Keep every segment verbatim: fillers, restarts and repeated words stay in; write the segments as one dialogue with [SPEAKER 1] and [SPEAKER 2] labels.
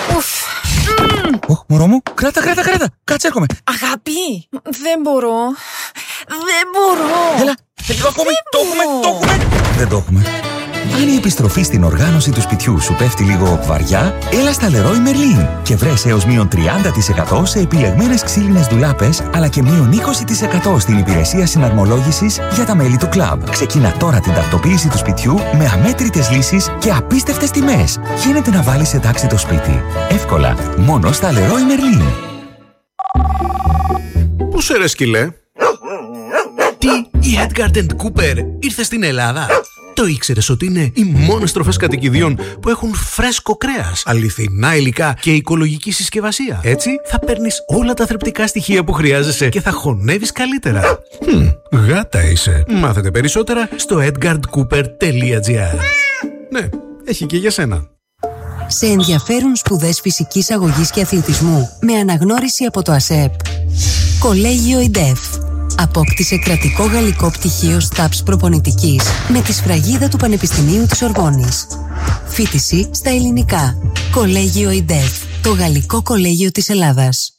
[SPEAKER 1] Ωχ, μωρό μου, κράτα, κράτα, κράτα. Κάτσε, έρχομαι.
[SPEAKER 2] Αγάπη, δεν μπορώ. Δεν μπορώ.
[SPEAKER 1] Έλα, λίγο ακόμη. Το έχουμε, το έχουμε. Δεν το έχουμε. Αν η επιστροφή στην οργάνωση του σπιτιού σου πέφτει λίγο βαριά, έλα στα Leroy Merlin και βρες έως μείον τριάντα τοις εκατό σε επιλεγμένες ξύλινες ντουλάπες, αλλά και μείον είκοσι τοις εκατό στην υπηρεσία συναρμολόγησης για τα μέλη του κλαμπ. Ξεκίνα τώρα την τακτοποίηση του σπιτιού με αμέτρητες λύσεις και απίστευτες τιμές. Γίνεται να βάλεις σε τάξη το σπίτι. Εύκολα, μόνο στα Leroy Merlin.
[SPEAKER 3] Πού σε ρε σκυλέ? Τι, η Edgard and Cooper ήρθε στην Ελλάδα? Το ήξερες ότι είναι οι μόνες τροφές κατοικιδίων που έχουν φρέσκο κρέας, αληθινά υλικά και οικολογική συσκευασία? Έτσι θα παίρνεις όλα τα θρεπτικά στοιχεία που χρειάζεσαι και θα χωνεύεις καλύτερα. Hm, γάτα είσαι. Μάθετε περισσότερα στο edgard cooper τελεία gr. Ναι, έχει και για σένα.
[SPEAKER 4] Σε ενδιαφέρουν σπουδές φυσικής αγωγής και αθλητισμού με αναγνώριση από το ΑΣΕΠ? Κολέγιο ΙΝΤΕΦ. Απόκτησε κρατικό γαλλικό πτυχίο ΣΤΑΠΣ προπονητικής με τη σφραγίδα του Πανεπιστημίου της Ορβόνης. Φοιτηση στα ελληνικά. Κολέγιο ΙΝΤΕΦ. Το γαλλικό κολέγιο της Ελλάδας.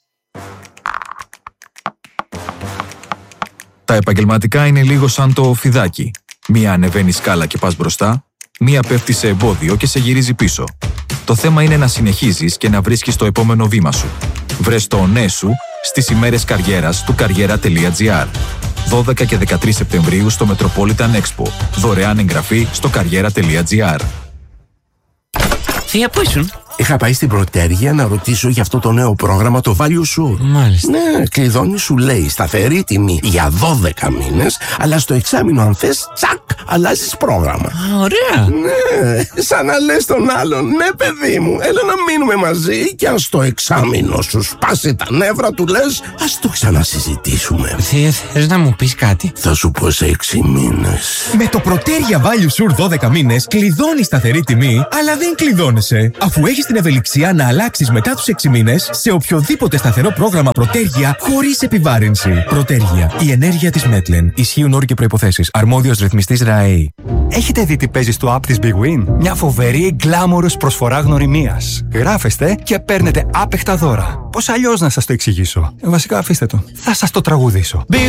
[SPEAKER 5] Τα επαγγελματικά είναι λίγο σαν το φιδάκι. Μία ανεβαίνει σκάλα και πας μπροστά, μία πέφτει σε εμπόδιο και σε γυρίζει πίσω. Το θέμα είναι να συνεχίζεις και να βρίσκεις το επόμενο βήμα σου. Βρες το ναι σου στις ημέρες καριέρας του καριέρα τελεία gr. δώδεκα και δεκατρείς Σεπτεμβρίου στο Metropolitan Expo. Δωρεάν εγγραφή στο καριέρα τελεία gr.
[SPEAKER 6] Θεία, πού ήσουν?
[SPEAKER 7] Είχα πάει στην Πρωτέργεια να ρωτήσω για αυτό το νέο πρόγραμμα, το Value Sure.
[SPEAKER 6] Μάλιστα.
[SPEAKER 7] Ναι, κλειδώνει, σου λέει σταθερή τιμή για δώδεκα μήνες, αλλά στο εξάμηνο αν θες, τσακ, αλλάζεις πρόγραμμα.
[SPEAKER 6] Α, ωραία.
[SPEAKER 7] Ναι, σαν να λες τον άλλον, ναι παιδί μου, έλα να μείνουμε μαζί και αν στο εξάμηνο σου σπάσει τα νεύρα του λες, ας το ξανασυζητήσουμε.
[SPEAKER 6] Θεία, θες να μου πεις κάτι?
[SPEAKER 7] Θα σου πω σε έξι μήνες.
[SPEAKER 8] Με το Πρωτέργεια Value Sure δώδεκα μήνες κλειδώνεις σταθερή τιμή, αλλά δεν κλειδώνεσαι, αφού έχεις την ευελιξία να αλλάξεις μετά τους έξι μήνες σε οποιοδήποτε σταθερό πρόγραμμα Πρωτέργεια χωρίς επιβάρυνση. Πρωτέργεια. Η ενέργεια της Μέτλεν. Ισχύουν όροι και προϋποθέσεις. Αρμόδιος ρυθμιστής ΡΑΕΗ.
[SPEAKER 9] Έχετε δει τι παίζει στο app της Big Win? Μια φοβερή γκλάμορος προσφορά γνωριμίας. Γράφεστε και παίρνετε άπεχτα δώρα. Πώς αλλιώς να σας το εξηγήσω? Ε, βασικά αφήστε το. Θα σας το τραγουδήσω. Big